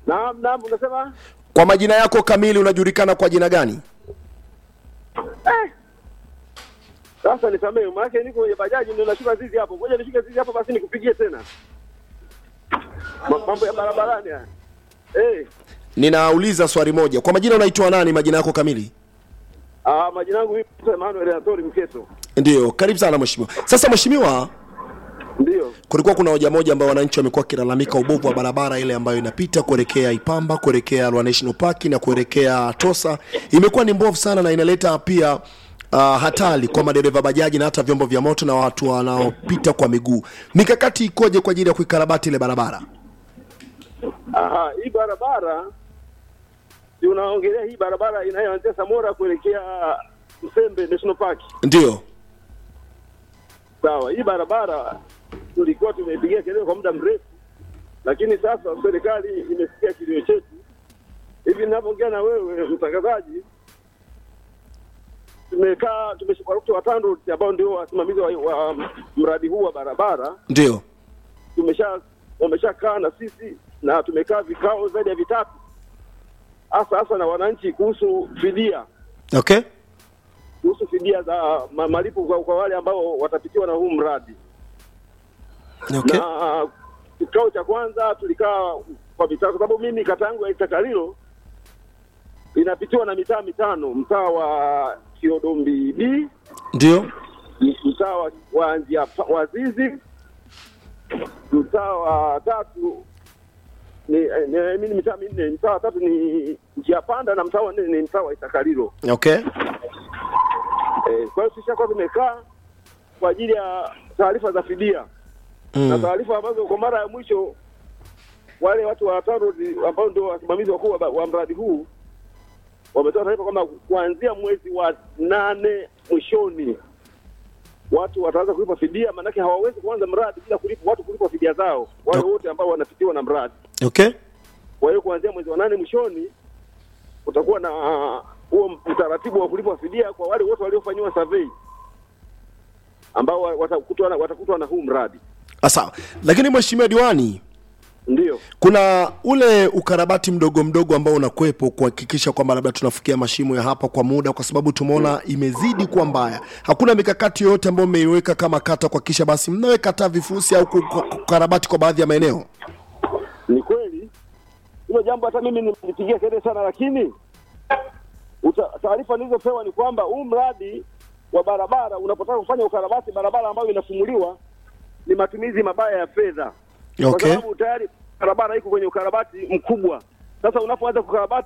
Naam, unasema? Kwa majina yako kamili unajulikana kwa jina gani? Sasa nisamee, maana niko kwenye bajaji ndio nashuka zizi hapo. Ngoja nishike zizi hapo basi nikupigie tena. Mambo ya barabarani haya. Ninauliza swali moja. Kwa majina unaitwa nani, majina yako kamili? Majina yangu mimi Emmanuel Anthony Mketo. Ndio, karibu sana mheshimiwa. Sasa mheshimiwa, ndio kulikuwa kuna hoja moja ambayo wananchi wamekuwa kilalamika ubovu wa barabara ile ambayo inapita kuelekea Ipamba, kuelekea Ruaha National Park na kuelekea Tosa. Imekuwa ni mbovu sana na inaleta pia hatari kwa madereva bajaji na hata vyombo vya moto na watu wanaopita kwa miguu. Mikakati ikoje kwa ajili ya kuikarabati ile barabara? Hii barabara unaongelea hii barabara inayoanzia Samora kuelekea Msembe National Park. Ndio. Sawa, hii barabara tulikuwa tumepigia kelele kwa muda mrefu, lakini sasa serikali imesikia kilio chetu. Hivi ninapoongea na wewe mtangazaji, tumeshukuru wa TANROADS ambao ndio wasimamizi wa mradi huu wa barabara. Ndio. Wameshakaa na sisi na tumekaa vikao zaidi ya vitatu. Hasa na wananchi kuhusu fidia. Okay. Kuhusu fidia za malipo kwa wale ambao watapitiwa na huu mradi. Okay. Na kikao cha kwanza tulikaa kwa mitaa, kwa sababu mimi kata yangu ya Isakalilo inapitiwa na mitaa mitano. Mtaa wa Kiodombi B. Ndio. Mtaa wa Njia Wazizi. Mtaa wa tatu ni mitaa minne. Mtaa wa tatu ni Njia Panda na mtaa wa nne ni mtaa wa Isakalilo. Okay. Kwa hiyo tushakuwa tumekaa kwa ajili ya taarifa za fidia. Na taarifa ambazo kwa mara ya mwisho wale watu wa TANROADS ambao ndio wasimamizi wakuu wa mradi huu wametoa taarifa kwamba kuanzia mwezi wa 8 mwishoni watu wataanza kulipa fidia, maana hawawezi kuanza mradi bila kulipa fidia zao wale wote ambao wanapitiwa na mradi. Okay. Kwa hiyo kuanzia mwezi wa 8 mwishoni utakuwa na huo utaratibu wa kulipa fidia kwa wale wote waliofanywa survey ambao watakutwa na huu mradi. Sawa. Lakini mheshimiwa diwani, ndio kuna ule ukarabati mdogo mdogo ambao unakuepo kuhakikisha kwamba labda tunafikia mashimo ya hapa kwa muda, kwa sababu tumeona imezidi kuwa mbaya. Hakuna mikakati yoyote ambayo mmeiweka kama kata kuhakikisha basi mnaweka hata vifusi au kukarabati kwa baadhi ya maeneo? Ni kweli hilo jambo, hata mimi nilipigia kelele sana, lakini taarifa nilizopewa ni kwamba huu mradi wa barabara unapotaka kufanya ukarabati barabara ambayo inafumuliwa ni matumizi mabaya ya fedha. Okay. Kwa sababu tayari barabara iko kwenye ukarabati mkubwa. Sasa unapoanza kukarabati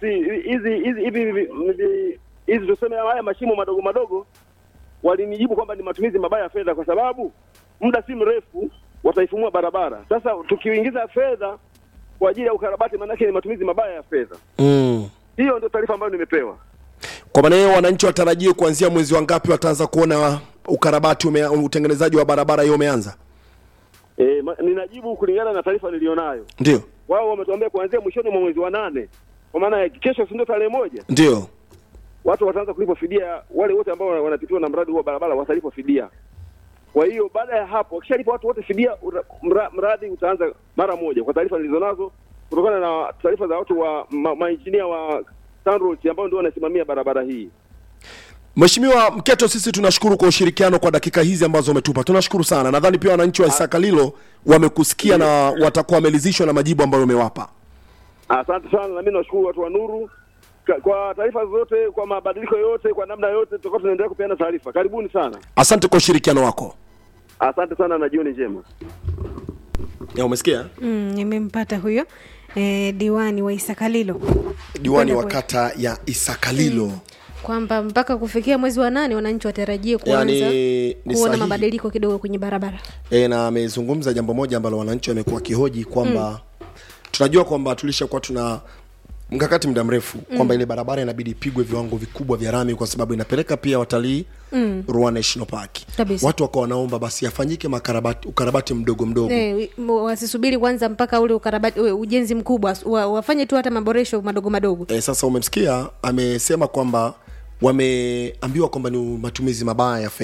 hizi tuseme haya mashimo madogo madogo, walinijibu kwamba ni matumizi mabaya ya fedha, kwa sababu muda si mrefu wataifumua barabara. Sasa tukiingiza fedha kwa ajili ya ukarabati, maana yake ni matumizi mabaya ya fedha. Hiyo ndio taarifa ambayo nimepewa. Kwa maana hiyo wananchi watarajie kuanzia mwezi wa ngapi wataanza kuona ukarabati utengenezaji wa barabara hiyo umeanza? Ninajibu kulingana na taarifa nilionayo. Ndio. Wao wametuambia kuanzia mwishoni mwa mwezi wa 8. Kwa maana kesho si ndio tarehe 1? Ndio. Watu wataanza kulipa fidia, wale wote ambao wanapitiwa na mradi wa barabara watalipwa fidia. Kwa hiyo baada ya hapo wakishalipa watu wote fidia, mradi utaanza mara moja, kwa taarifa nilizonazo kutokana na taarifa za watu wa mainjinia wa TANROADS ambao ndio wanasimamia barabara hii. Mheshimiwa Mketo, sisi tunashukuru kwa ushirikiano kwa dakika hizi ambazo umetupa. Tunashukuru sana. Nadhani pia wananchi wa Isakalilo wamekusikia na watakuwa wamelizishwa na majibu ambayo umewapa. Asante sana, na mimi nashukuru watu wa Nuru kwa taarifa zote, kwa mabadiliko yote, kwa namna yote tutakuwa tunaendelea kupeana taarifa. Karibuni sana. Asante kwa ushirikiano wako. Asante sana na jioni njema. Umesikia? Nimempata huyo diwani wa Isakalilo. Diwani wa kata ya Isakalilo. Kwamba mpaka kufikia mwezi wa 8 wananchi watarajie kuanza kuona mabadiliko kidogo kwenye barabara. Na amezungumza jambo moja ambalo wananchi wamekuwa kihoji kwamba tunajua kwamba tulishakuwa tuna mkakati muda mrefu kwamba ile barabara inabidi ipigwe viwango vikubwa vya rami kwa sababu inapeleka pia watalii Ruaha National Park. Watu wako wanaomba basi yafanyike ukarabati mdogo mdogo. Wasisubiri kwanza mpaka ule ukarabati ujenzi mkubwa, wafanye tu hata maboresho madogo madogo. Sasa umemsikia amesema kwamba wameambiwa kwamba ni matumizi mabaya ya fedha.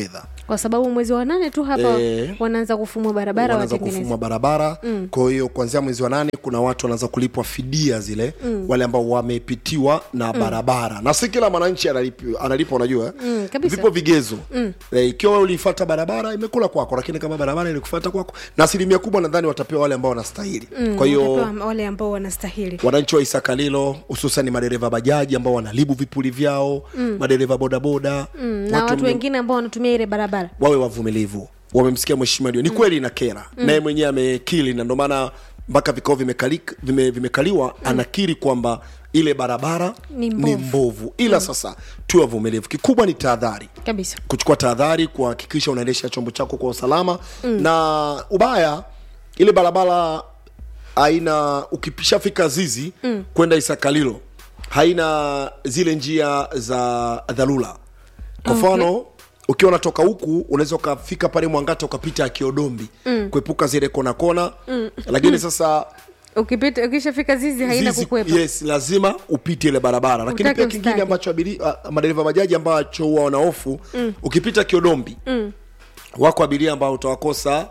kwa sababu mwezi wa 8 tu hapa wanaanza kufumua barabara, wanaanza kufumua barabara. Kwa hiyo kuanzia mwezi wa 8 kuna watu wanaanza kulipwa fidia zile, wale ambao wamepitiwa na barabara. Na si kila mwananchi analipa, unajua vipo vigezo. Ikiwa ulifuata barabara imekula kwako, lakini kama barabara ilikufuata kwako, na asilimia kubwa nadhani watapewa wale ambao wanastahili. Kwa hiyo wale ambao wanastahili, wananchi wa Isakalilo hususan madereva bajaji ambao wanalibu vipuli vyao, madereva bodaboda, na watu wengine ambao wanatumia ile barabara wawe wavumilivu. Wamemsikia mheshimiwa ndio. Ni kweli na kera. Naye mwenyewe amekiri, na ndio maana mpaka vikao vimekaliwa anakiri kwamba ile barabara ni mbovu. Ila sasa tuwe wavumilivu. Kikubwa ni tahadhari. Kabisa. Kuchukua tahadhari, kuhakikisha unaendesha chombo chako kwa usalama. Na ubaya ile barabara haina, ukishafika Zizi kwenda Isakalilo haina zile njia za dharura. Kwa mfano ukiwa unatoka huku unaweza ukafika pale Mwangata ukapita Kiodombi kuepuka zile kona. Lakini sasa ukishafika Zizi haina kukwepa. Yes, lazima upite ile barabara. Lakini pia kingine ambacho madereva bajaji ambacho huwa wanahofu, ukipita Kiodombi wako abiria ambao utawakosa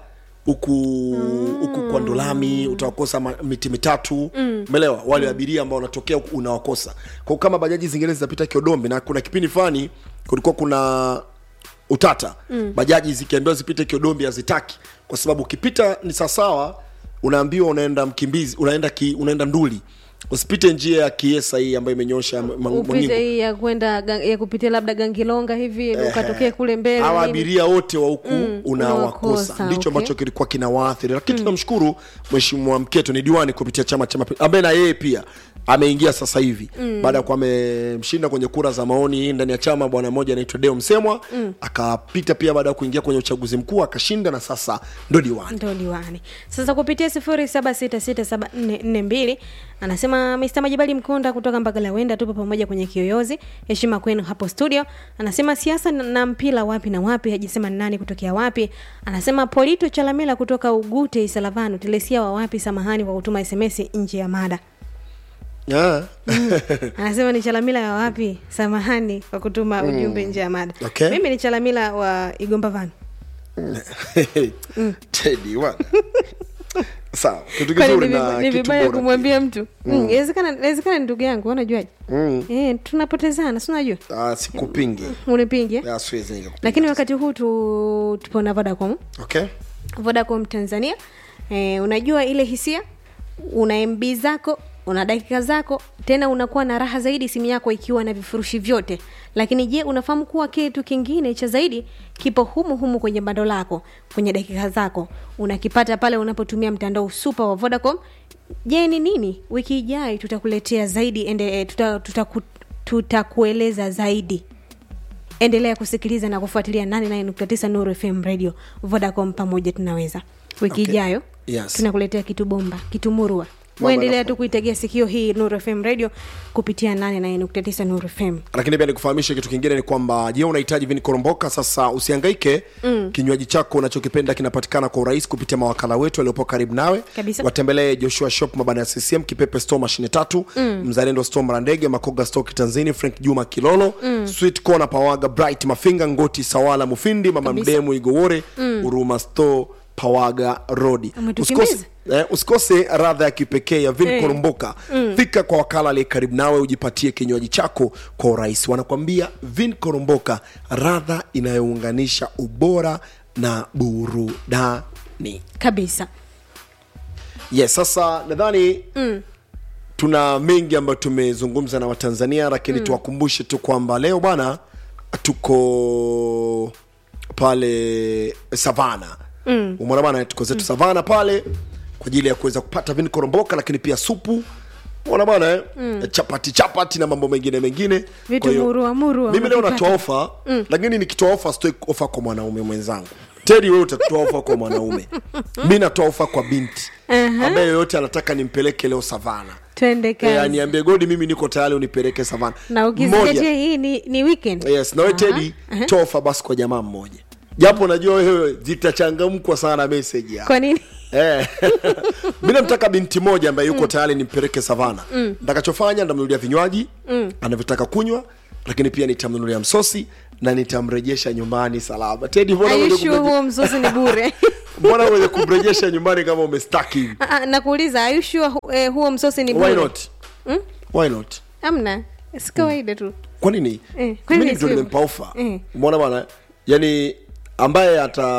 huku kwa Ndolami, utawakosa miti mitatu. Umeelewa? Wale abiria ambao wanatokea unawakosa. Kwa kama bajaji zingine zinapita Kiodombi, na kuna kipindi fulani kulikuwa kuna utata, bajaji zikiambiwa zipite Kiodombi hazitaki, kwa sababu ukipita ni sawasawa unaambiwa unaenda Mkimbizi, unaenda Nduli, usipite njia ya Kiesa hii ambayo imenyosha upite hii ya kwenda ya kupitia labda Gangilonga hivi ukatokea kule mbele. Hawa abiria wote wa huku unawakosa. Ndicho ambacho kilikuwa kinawaathiri. Lakini tunamshukuru Mheshimiwa Mketo, ni diwani kupitia chama cha Mapinduzi, ambaye na yeye pia ameingia sasa hivi baada ya kuwa amemshinda kwenye kura za maoni ndani ya chama bwana mmoja anaitwa Deo Msemwa. Akapita pia baada ya kuingia kwenye uchaguzi mkuu akashinda, na sasa ndo diwani. Sasa kupitia 07667442 anasema Mr. Majibali Mkonda kutoka Mbagala Wenda, tupo pamoja kwenye Kiyoyozi. Heshima kwenu hapo studio. Anasema siasa na mpira wapi na wapi, hajisema nani kutokea wapi. Anasema Polito Chalamila kutoka Ugute Isalavano, Telesia wa wapi, samahani kwa kutuma SMS nje ya mada. Anasema ni Chalamila ya wapi, samahani kwa kutuma ujumbe nje ya mada. Mimi ni Chalamila wa Igomba Van. Teddy wana. Sawa, kitu kizuri na kitu bora kumwambia mtu. Inawezekana ndugu yangu, unajuaje? Tunapotezana, si unajua? Sikupingi. Unipingi? Siwezi nikupinga. Lakini wakati huu tupo na Vodacom. Vodacom Tanzania. Unajua ile hisia, una MB zako, una dakika zako, tena unakuwa na raha zaidi simu yako ikiwa na vifurushi vyote. Lakini je, unafahamu kuwa kitu kingine cha zaidi kipo humu kwenye bando lako, kwenye dakika zako? Unakipata pale unapotumia mtandao super wa Vodacom. Je, ni nini? Wiki ijayo tutakuletea zaidi, tutakueleza zaidi. Endelea kusikiliza na kufuatilia 89.9 Nuru FM Radio. Vodacom, pamoja tunaweza. Wiki ijayo tunakuletea kitu bomba, kitu murua. Muendelea tu kuitegea sikio hii Nuru FM Radio kupitia 89.9 Nuru FM. Lakini pia nikufahamisha kitu kingine ni kwamba je, unahitaji vini koromboka? Sasa usihangaike. Kinywaji chako unachokipenda kinapatikana kwa urahisi kupitia mawakala wetu waliopo karibu nawe. Watembelee Joshua Shop Mabanda ya CCM, Kipepe Store Mashine 3, Mzalendo Store Mrandege, Makoga Store Tanzania, Frank Juma Kilolo, Sweet Corner Pawaga, Bright Mafinga, Ngoti Sawala Mufindi, Mama Mdemu Igowore, Uruma Store Pawaga Road. Usikose radha ya kipekee ya vini koromboka. Fika kwa wakala aliye karibu nawe ujipatie kinywaji chako kwa urahisi. Wanakuambia vini koromboka, radha inayounganisha ubora na burudani kabisa. Sasa nadhani tuna mengi ambayo tumezungumza na Watanzania, lakini tuwakumbushe tu kwamba leo bwana tuko pale Savana. Umeona bwana, tuko zetu Savana pale kwa ajili ya kuweza kupata vini koromboka, lakini pia supu. Unaona bwana, chapati na mambo mengine. Vitu murua. Mimi leo natoa ofa, lakini nikitoa ofa sitoi ofa kwa mwanaume mwenzangu. Teddy, wewe utatoa ofa kwa mwanaume. Mimi natoa ofa kwa binti ambaye yote anataka nimpeleke leo Savana. Twende kazi. Niambie Godi, mimi niko tayari unipeleke Savana. Na ukizingatia hii ni weekend. Na wewe Teddy, toa ofa basi kwa jamaa mmoja. Japo najua wewe zitachangamkwa sana message yako. Kwa nini? Mimi namtaka binti moja ambaye yuko tayari nimpeleke Savana. Nitakachofanya nitamnunulia vinywaji anavyotaka kunywa, lakini pia nitamnunulia msosi na nitamrejesha nyumbani salama. Teddy, mbona Aishu huo msosi ni bure? Mbona wewe kumrejesha nyumbani kama umestaki hivi? Nakuuliza, Aishu huo msosi ni bure? Why not? Why not? Amna, si kawaida tu. Kwa nini? Mimi ndio nimempa offer. Umeona bwana? Yaani ambaye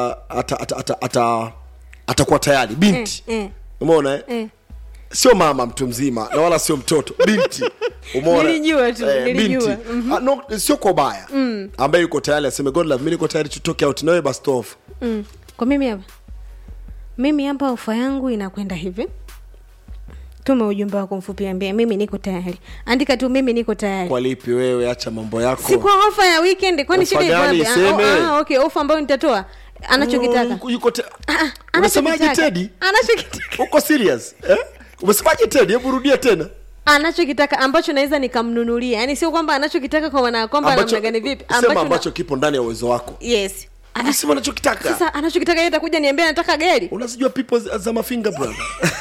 atakuwa tayari binti. Umeona sio mama mtu mzima na wala sio mtoto, binti. Umeona? Nilijua tu, nilijua. No, sio kwa baya. Ambaye yuko tayari aseme God love, mimi niko tayari tutoke out nawe basi off. Kwa mimi hapa ofa yangu inakwenda hivi. Tuma ujumbe wako mfupi, ambia mimi niko tayari. Andika tu mimi niko tayari. Kwa lipi wewe, acha mambo yako. Si kwa ofa ya weekend, kwani shida iko wapi? Okay, ofa ambayo nitatoa anachokitaka. Unasemaje Teddy? Anachokitaka. Uko serious? Umesemaje Teddy? Hebu rudia tena. Anachokitaka ambacho naweza nikamnunulia. Yaani sio kwamba anachokitaka kwa maana kwamba namna gani vipi, ambacho kipo ndani ya uwezo wako. Yes. Anasema anachokitaka. Sasa anachokitaka yeye atakuja niambia anataka gari. Unasijua people za mafinga brother.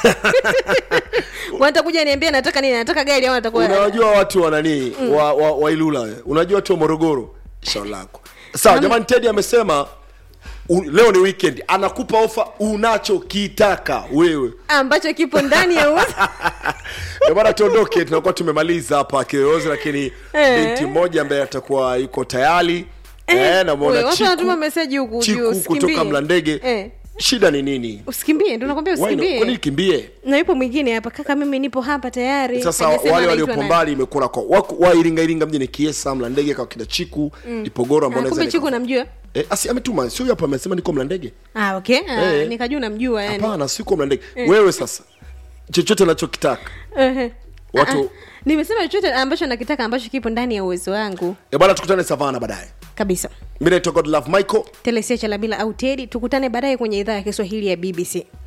Watakuja niambia anataka nini? Anataka gari au atakuwa. Unajua watu wa nani? Wa Ilula wewe. Unajua watu wa Morogoro. Shauri lako. Sawa jamani, Teddy amesema leo ni weekend, anakupa ofa unachokitaka wewe ambacho kipo ndani ya uwezo. Bwana tuondoke, tunakuwa tumemaliza hapa Kiyoyozi, lakini binti mmoja ambaye atakuwa yuko tayari na muona Chiku. Watu message huku juu kutoka Mlandege. Shida ni nini? Usikimbie, ndio nakwambia usikimbie. Kwa nini kimbie? Na yupo mwingine hapa, kaka mimi nipo hapa tayari. Sasa wale waliopo mbali imekula kwa wa Iringa mjini Kiesa, Mlandege kwa kina Chiku, Ipogoro ambao unaweza. Kumbe Chiku namjua? Asi ametuma, sio hapa amesema niko Mlandege. Okay. Nikajua namjua yani. Hapana, siko Mlandege. Wewe sasa chochote unachokitaka. Watu nimesema chochote ambacho nakitaka ambacho kipo ndani ya uwezo wangu. Bwana tukutane Savana baadaye. Kabisa. Mimi naitwa God Love Michael. Telesia Chalabila au Teddy, tukutane baadaye kwenye idhaa ya Kiswahili ya BBC.